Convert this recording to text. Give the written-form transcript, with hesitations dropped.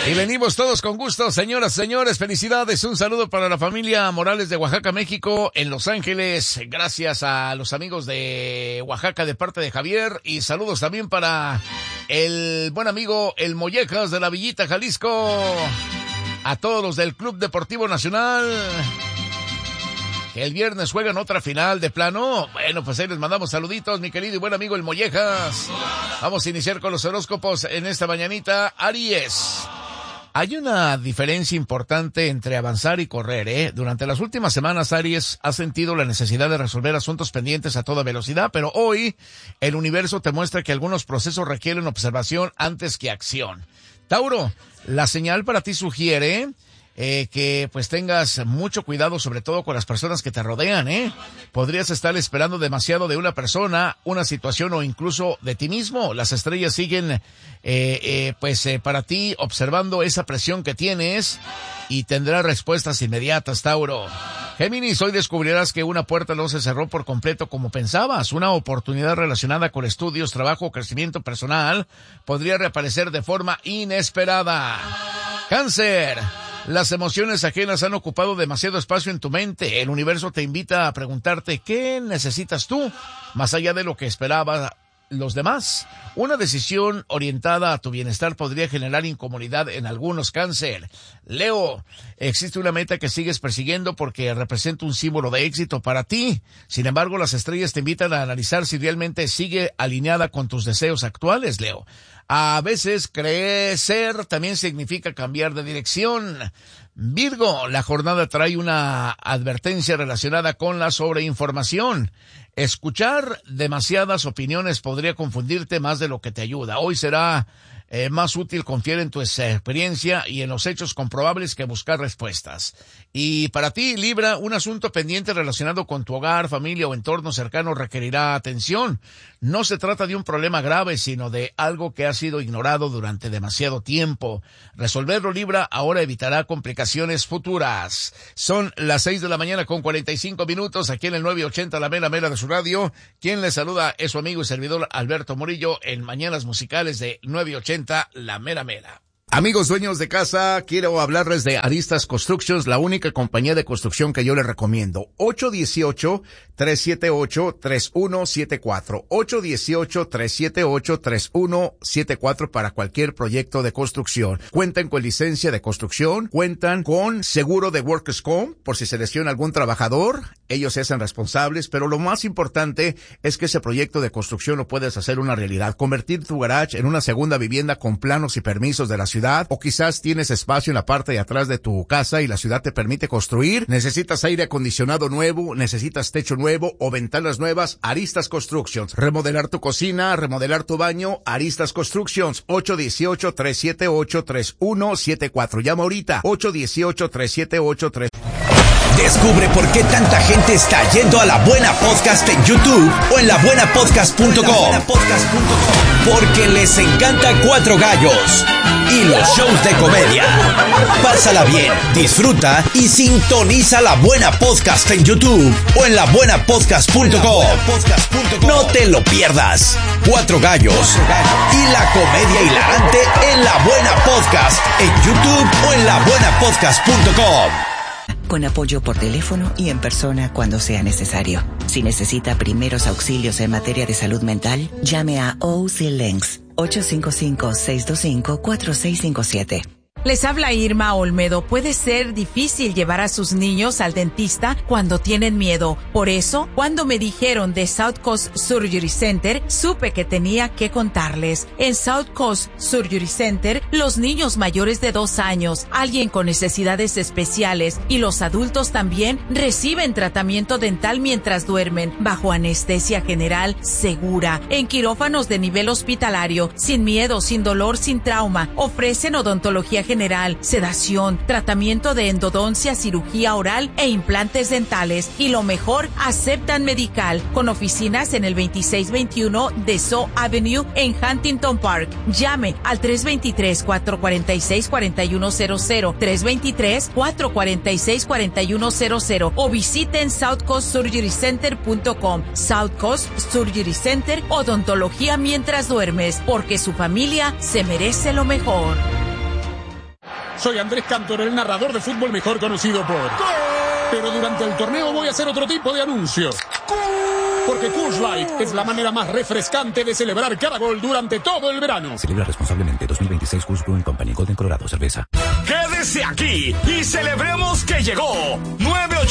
Y venimos todos con gusto, señoras, señores, felicidades, un saludo para la familia Morales de Oaxaca, México, en Los Ángeles, gracias a los amigos de Oaxaca de parte de Javier, y saludos también para el buen amigo El Mollejas de la Villita, Jalisco, a todos los del Club Deportivo Nacional, que el viernes juegan otra final de plano. Bueno, pues ahí les mandamos saluditos, mi querido y buen amigo El Mollejas. Vamos a iniciar con los horóscopos en esta mañanita. Aries. Hay una diferencia importante entre avanzar y correr, ¿eh? Durante las últimas semanas, Aries ha sentido la necesidad de resolver asuntos pendientes a toda velocidad, pero hoy el universo te muestra que algunos procesos requieren observación antes que acción. Tauro, la señal para ti sugiere que pues tengas mucho cuidado, sobre todo con las personas que te rodean, ¿eh? Podrías estar esperando demasiado de una persona, una situación o incluso de ti mismo. Las estrellas siguen para ti observando esa presión que tienes y tendrás respuestas inmediatas, Tauro. Géminis, hoy descubrirás que una puerta no se cerró por completo como pensabas. Una oportunidad relacionada con estudios, trabajo o crecimiento personal podría reaparecer de forma inesperada. Cáncer. Las emociones ajenas han ocupado demasiado espacio en tu mente. El universo te invita a preguntarte ¿qué necesitas tú? Más allá de lo que esperaban los demás. Una decisión orientada a tu bienestar podría generar incomodidad en algunos, Cáncer. Leo, existe una meta que sigues persiguiendo porque representa un símbolo de éxito para ti. Sin embargo, las estrellas te invitan a analizar si realmente sigue alineada con tus deseos actuales, Leo. A veces crecer también significa cambiar de dirección. Virgo, la jornada trae una advertencia relacionada con la sobreinformación. Escuchar demasiadas opiniones podría confundirte más de lo que te ayuda. Hoy será más útil confiar en tu experiencia y en los hechos comprobables que buscar respuestas. Y para ti, Libra, un asunto pendiente relacionado con tu hogar, familia o entorno cercano requerirá atención. No se trata de un problema grave, sino de algo que ha sido ignorado durante demasiado tiempo. Resolverlo, Libra, ahora evitará complicaciones futuras. Son las 6 de la mañana con 45 minutos aquí en el 980, la mera mera de su radio. Quien les saluda es su amigo y servidor Alberto Murillo en Mañanas Musicales de 980. La mera mera. Amigos dueños de casa, quiero hablarles de Aristas Constructions, la única compañía de construcción que yo les recomiendo. 818-378-3174. 818-378-3174 para cualquier proyecto de construcción. Cuentan con licencia de construcción, cuentan con seguro de Workers' Comp, por si se lesiona algún trabajador, ellos se hacen responsables, pero lo más importante es que ese proyecto de construcción lo puedes hacer una realidad. Convertir tu garage en una segunda vivienda con planos y permisos de la ciudad, o quizás tienes espacio en la parte de atrás de tu casa y la ciudad te permite construir, necesitas aire acondicionado nuevo, necesitas techo nuevo o ventanas nuevas, Aristas Constructions. Remodelar tu cocina, remodelar tu baño, Aristas Constructions. 818-378-3174. Llama ahorita. 818-378-3174. Descubre por qué tanta gente está yendo a La Buena Podcast en YouTube o en labuenapodcast.com. Porque les encanta Cuatro Gallos y los shows de comedia. Pásala bien, disfruta y sintoniza La Buena Podcast en YouTube o en labuenapodcast.com. No te lo pierdas. Cuatro Gallos y la comedia hilarante en La Buena Podcast en YouTube o en labuenapodcast.com. Con apoyo por teléfono y en persona cuando sea necesario. Si necesita primeros auxilios en materia de salud mental, llame a OC Links 855-625-4657. Les habla Irma Olmedo. Puede ser difícil llevar a sus niños al dentista cuando tienen miedo. Por eso, cuando me dijeron de South Coast Surgery Center, supe que tenía que contarles. En South Coast Surgery Center, los niños mayores de 2 años, alguien con necesidades especiales y los adultos también reciben tratamiento dental mientras duermen, bajo anestesia general segura, en quirófanos de nivel hospitalario, sin miedo, sin dolor, sin trauma. Ofrecen odontología general, sedación, tratamiento de endodoncia, cirugía oral e implantes dentales. Y lo mejor, aceptan medical, con oficinas en el 2621 de Shaw Avenue en Huntington Park. Llame al 323-446-4100, 323-446-4100 o visiten southcoastsurgerycenter.com. South Coast Surgery Center, odontología mientras duermes, porque su familia se merece lo mejor. Soy Andrés Cantor, el narrador de fútbol mejor conocido por... Pero durante el torneo voy a hacer otro tipo de anuncio. Porque Coors Light es la manera más refrescante de celebrar cada gol durante todo el verano. Celebra responsablemente. 2026 Coors Brewing Company. Golden, Colorado. Cerveza. Quédese aquí y celebremos que llegó 9